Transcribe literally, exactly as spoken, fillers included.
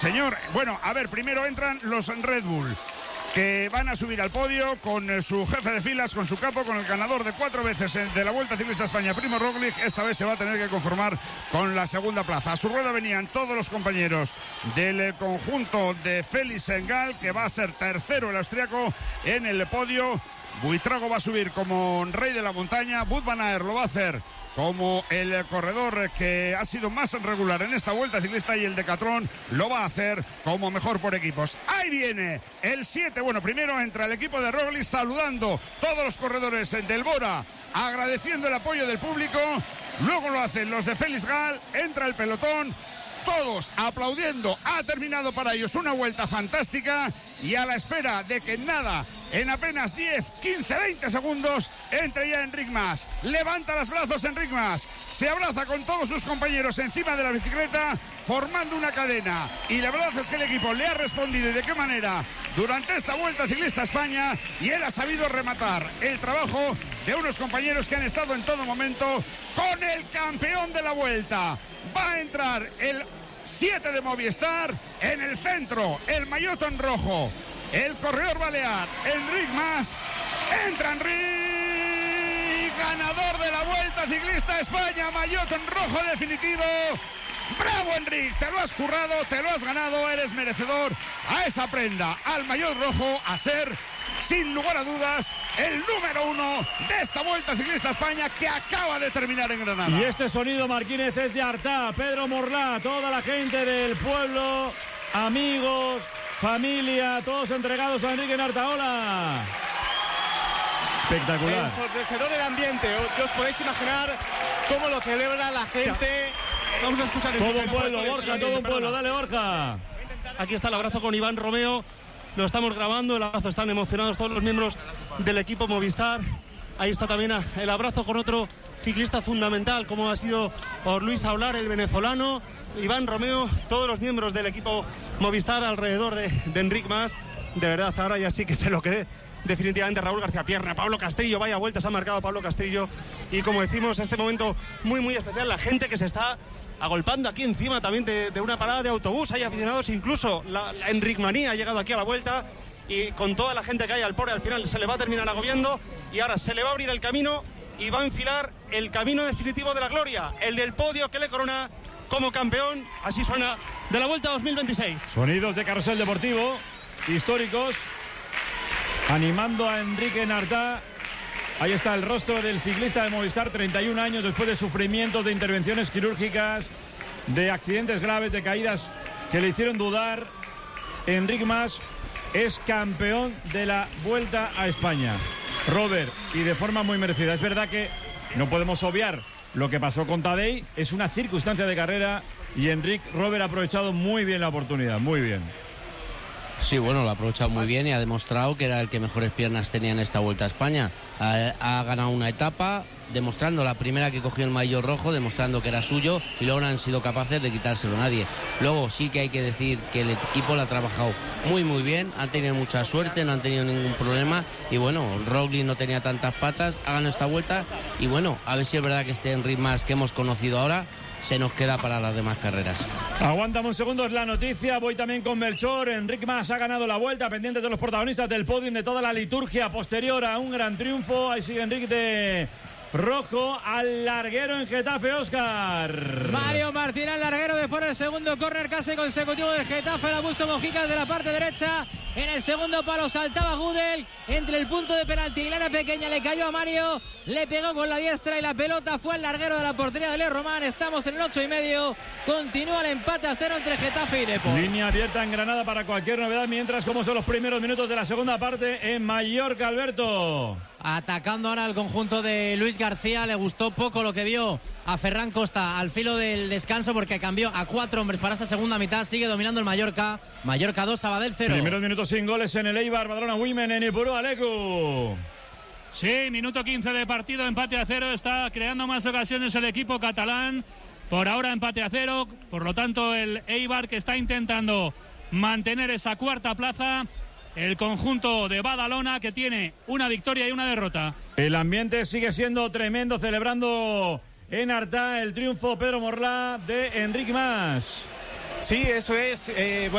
Señor, bueno, a ver, primero entran los Red Bull, que van a subir al podio con su jefe de filas, con su capo, con el ganador de cuatro veces de la Vuelta Ciclista España, Primo Roglic. Esta vez se va a tener que conformar con la segunda plaza. A su rueda venían todos los compañeros del conjunto de Félix Engal, que va a ser tercero el austriaco en el podio. Buitrago va a subir como rey de la montaña. Wout van Aert lo va a hacer como el corredor que ha sido más regular en esta Vuelta Ciclista, y el Decathlon lo va a hacer como mejor por equipos. Ahí viene el siete. Bueno, primero entra el equipo de Roglic saludando todos los corredores del Bora, agradeciendo el apoyo del público. Luego lo hacen los de Félix Gal, entra el pelotón, todos aplaudiendo. Ha terminado para ellos una vuelta fantástica, y a la espera de que nada, en apenas diez, quince, veinte segundos, entre ya Enric Mas. Levanta los brazos Enric Mas, se abraza con todos sus compañeros encima de la bicicleta, formando una cadena. Y la verdad es que el equipo le ha respondido, y de qué manera, durante esta Vuelta Ciclista España, y él ha sabido rematar el trabajo de unos compañeros que han estado en todo momento con el campeón de la Vuelta. Va a entrar el siete de Movistar en el centro, el maillot en rojo, el corredor balear, Enric Mas. Entra Enric, ganador de la Vuelta Ciclista España, maillot en rojo definitivo. ¡Bravo, Enric! Te lo has currado, te lo has ganado, eres merecedor a esa prenda, al maillot rojo, a ser, sin lugar a dudas, el número uno de esta Vuelta Ciclista España, que acaba de terminar en Granada. Y este sonido, Martínez, es de Artà, Pedro Morlà, toda la gente del pueblo, amigos, familia, todos entregados a Enrique Nartaola. Espectacular. Ensordecedor el ambiente, os podéis imaginar cómo lo celebra la gente. Vamos a escuchar el todo un pueblo, Borja, todo un pueblo, dale, Borja. Aquí está el abrazo con Iván Romeo. Lo estamos grabando, el abrazo, están emocionados todos los miembros del equipo Movistar. Ahí está también el abrazo con otro ciclista fundamental, como ha sido por Luis Aular, el venezolano. Iván Romeo, todos los miembros del equipo Movistar alrededor de, de Enric Mas. De verdad, ahora ya sí que se lo cree definitivamente Raúl García Pierna, Pablo Castillo, vaya vueltas ha marcado Pablo Castillo. Y como decimos, este momento muy muy especial, la gente que se está agolpando aquí encima también de, de una parada de autobús. Hay aficionados, incluso la, la Enric Manía ha llegado aquí a la vuelta, y con toda la gente que hay al pobre, al final se le va a terminar agobiando, y ahora se le va a abrir el camino y va a enfilar el camino definitivo de la gloria, el del podio que le corona como campeón. Así suena de la Vuelta dos mil veintiséis. Sonidos de carrusel deportivo históricos, animando a Enrique Nartà. Ahí está el rostro del ciclista de Movistar, treinta y un años después de sufrimientos, de intervenciones quirúrgicas, de accidentes graves, de caídas que le hicieron dudar. Enric Mas es campeón de la Vuelta a España, Robert, y de forma muy merecida. Es verdad que no podemos obviar lo que pasó con Tadej, es una circunstancia de carrera, y Enric Robert ha aprovechado muy bien la oportunidad, muy bien. Sí, bueno, lo ha aprovechado muy bien y ha demostrado que era el que mejores piernas tenía en esta Vuelta a España. Ha, ha ganado una etapa, demostrando la primera que cogió el maillot rojo, demostrando que era suyo, y luego no han sido capaces de quitárselo a nadie. Luego sí que hay que decir que el equipo lo ha trabajado muy muy bien, han tenido mucha suerte, no han tenido ningún problema, y bueno, Roglic no tenía tantas patas, ha ganado esta vuelta, y bueno, a ver si es verdad que este Enric Mas que hemos conocido ahora se nos queda para las demás carreras. Aguántame un segundo, es la noticia. Voy también con Melchor. Enric Mas ha ganado la Vuelta, pendientes de los protagonistas del podium, de toda la liturgia posterior a un gran triunfo. Ahí sigue Enric de rojo al larguero en Getafe, Óscar. Mario Martín al larguero después del segundo córner casi consecutivo del Getafe. El abuso Mojica de la parte derecha. En el segundo palo saltaba Gudel entre el punto de penalti y la área pequeña, le cayó a Mario, le pegó con la diestra y la pelota fue al larguero de la portería de Leo Román. Estamos en el ocho y medio, continúa el empate a cero entre Getafe y Depor. Línea abierta en Granada para cualquier novedad, mientras como son los primeros minutos de la segunda parte en Mallorca, Alberto. Atacando ahora el conjunto de Luis García, le gustó poco lo que vio a Ferran Costa al filo del descanso, porque cambió a cuatro hombres para esta segunda mitad. Sigue dominando el Mallorca, Mallorca dos, Sabadell cero. Primeros minutos sin goles en el Eibar, Badalona Women en Ipurú, Alecu. Sí, minuto quince de partido, empate a cero, está creando más ocasiones el equipo catalán. Por ahora empate a cero, por lo tanto el Eibar que está intentando mantener esa cuarta plaza. El conjunto de Badalona que tiene una victoria y una derrota. El ambiente sigue siendo tremendo, celebrando en Artà el triunfo, Pedro Morlà, de Enric Mas. Sí, eso es. Eh,